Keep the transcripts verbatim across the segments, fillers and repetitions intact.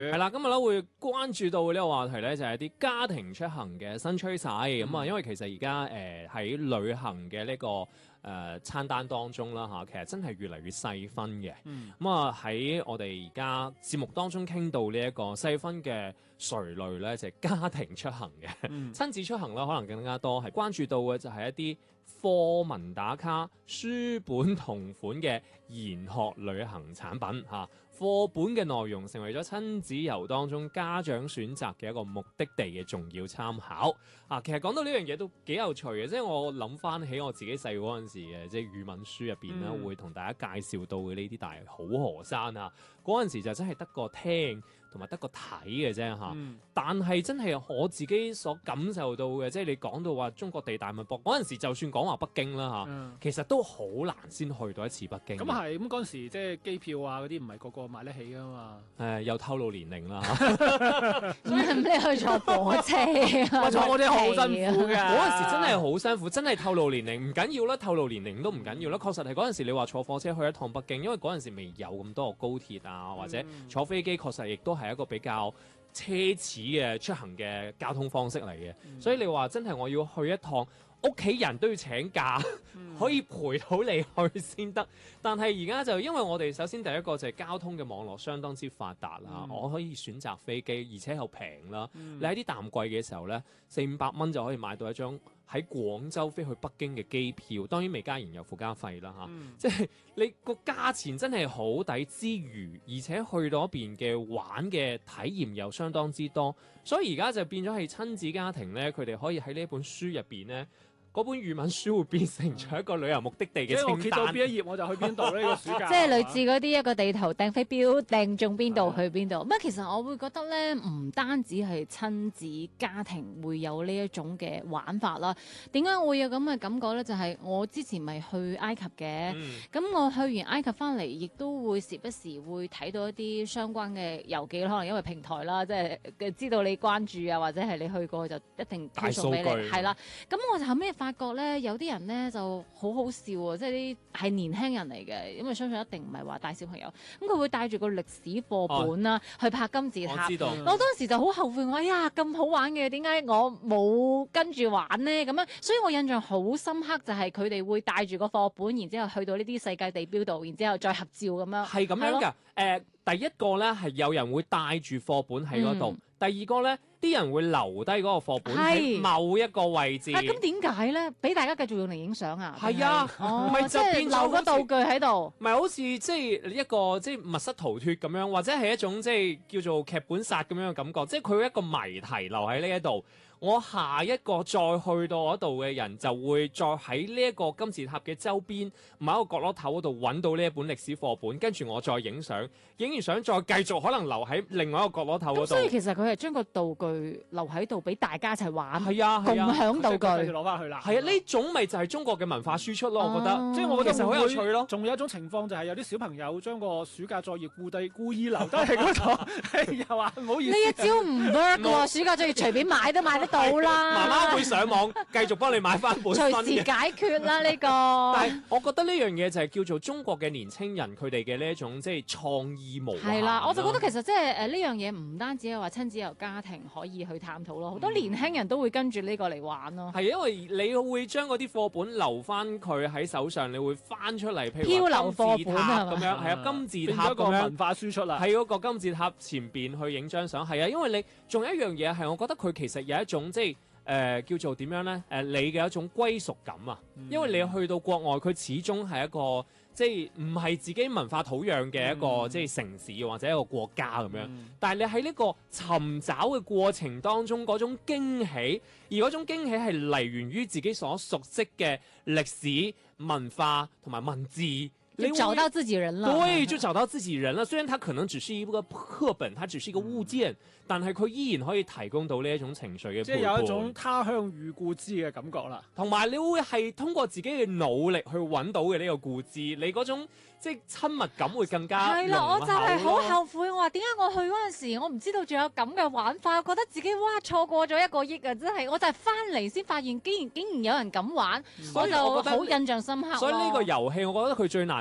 係啦，今日咧會關注到呢個話題咧，就係啲家庭出行嘅新趨勢咁啊。因為其實而家誒喺旅行嘅呢、這個誒、呃、餐單當中啦嚇，其實真係越嚟越細分嘅。咁啊喺我哋而家節目當中傾到呢一個細分嘅垂類咧，就係、是、家庭出行嘅、嗯、親子出行啦，可能更加多係關注到嘅就係一啲課文打卡、書本同款嘅研學旅行產品嚇。課本嘅內容成為咗親子遊當中家長選擇嘅一個目的地嘅重要參考啊！其實講到呢樣嘢都幾有趣嘅，即係我諗翻起我自己細嗰陣時嘅，即係語文書入邊咧，嗯、會同大家介紹到嘅呢啲大好河山啊，嗰陣時就真係得個聽同埋得個睇嘅啫嚇。嗯、但係真係我自己所感受到嘅，即係你講到話中國地大物博嗰陣時，就算講話北京啦嚇，嗯、其實都好難先去到一次北京。 咁係咁嗰陣時，即係機票啊嗰啲唔係個個買得起噶嘛。 誒、呃，又透露年齡啦咁你去坐火車啊？ 坐火車好辛苦嘅， 嗰陣時真係好辛苦，真係透露年齡唔緊要啦，透露年齡都唔緊要啦。確實係嗰陣時你話坐火車去一趟北京，因為嗰陣時未有咁多個高鐵啊，或者坐飛機，確實亦都係一個比較奢侈嘅出行嘅交通方式嚟嘅。嗯、所以你話真係我要去一趟，屋企人都要請假，嗯、可以陪到你去先得。但係而家就因為我哋首先第一個就係交通嘅網絡相當之發達啦，嗯、我可以選擇飛機，而且又平啦。嗯、你喺啲淡季嘅時候呢，四五百蚊就可以買到一張喺廣州飛去北京嘅機票，當然未加燃油附加費啦嚇。嗯、即係你個價錢真係好抵之餘，而且去到嗰邊嘅玩嘅體驗又相當之多，所以而家就變咗係親子家庭呢，佢哋可以喺呢本書入邊呢。嗰本語文書會變成咗一個旅遊目的地嘅清單。即係我揭到邊一頁我就去邊度呢個暑假。 即係類似嗰啲一個地圖掟飛鏢掟中邊度去邊度。咁啊，其實我會覺得咧，唔單止係親子家庭會有呢一種嘅玩法啦。點解會有咁嘅感覺咧？就係、是、我之前咪去埃及嘅，咁、嗯、我去完埃及翻嚟，亦都會時不時會睇到一啲相關嘅遊記，可能因為平台啦，即係知道你關注啊，或者係你去過就一定推送俾你。係啦，咁我就後尾發覺咧，有啲人咧就好好笑啊！即係啲係年輕人嚟嘅，因為相信一定唔係話帶小朋友。咁佢會帶住個歷史課本啦，哦、去拍金字塔。我知道。我當時就好後悔，我哎呀咁好玩嘅，點解我冇跟住玩呢？咁樣，所以我印象好深刻，就係佢哋會帶住個課本，然之後去到呢啲世界地標度，然之後再合照咁樣。係咁樣㗎。誒咯、 呃，第一個咧係有人會帶住課本喺嗰度，嗯、第二個咧。啲人會留低嗰個課本喺某一個位置。 啊，咁點解咧？俾大家繼續用嚟影相啊？ 係啊， 唔係、哦、就變留個道具喺度。 唔係好似即係一個即係密室逃脫咁樣，或者係一種即係叫做劇本殺咁樣嘅感覺。即係佢一個謎題留喺呢一度，我下一個再去到嗰度嘅人就會再喺呢一個金字塔嘅周邊某一個角落頭嗰度揾到呢一本歷史課本，跟住我再影相，影完相再繼續可能留喺另外一個角落頭嗰度。 咁所以其實佢係將個道具留喺度俾大家一齊玩， 係啊， 共享道具， 攞翻去啦。 係啊，呢種咪就係中國嘅文化輸出咯，我覺得。 即係我覺得其實好有趣咯。 仲有一種情況就係有啲小朋友將個暑假作業故地故意留低喺嗰度，又話唔好意思。 呢一招唔 work 嘅喎，暑假作業隨便買都買得到啦。 媽媽會上網繼續幫你買翻本新嘅。 隨時解決啦呢個。 但係我覺得呢樣嘢就係叫做中國嘅年青人佢哋嘅呢一種即係創意無限。 係啦，我就覺得其實即係誒呢樣嘢唔單止係話親子遊家庭可以去探討咯，好多年輕人都會跟住呢個嚟玩咯。 係因為你會將嗰啲課本留翻佢喺手上，你會翻出嚟，譬如漂流課本咁樣，係啊，金字塔咁樣， 變咗個文化輸出啦。 喺嗰個金字塔前邊去影張相，係啊，因為你仲有一樣嘢係，我覺得佢其實有一種即係。誒、呃、叫做點樣咧？誒、呃、你嘅一種歸屬感啊，嗯、因為你去到國外，佢始終係一個即係唔係自己文化土壤嘅一個、嗯、即係城市或者一個國家咁樣。嗯、但係你喺呢個尋找嘅過程當中，嗰種驚喜，而嗰種驚喜係嚟源於自己所熟悉嘅歷史文化同埋文字。 你找到自己人了， 對，就找到自己人了。雖然它可能只是一個課本，它只是一個物件，嗯、但係佢依然可以提供到呢一種情緒嘅， 即係有一種他鄉遇故知嘅感覺啦。 同埋你會係通過自己嘅努力去揾到嘅呢個故知，你嗰種即係親密感會更加係啦。我就係好後悔，我話點解我去嗰陣時，我唔知道仲有咁嘅玩法，我覺得自己哇錯過咗一個億啊！真係，我就係翻嚟先發現，竟然竟然有人咁玩，我就好印象深刻。 所以呢個遊戲，我覺得佢最難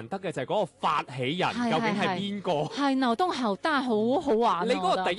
得嘅就係嗰個發起人係究竟係係係邊個？ 係腦洞好大，好好玩啊你嗰個我覺得第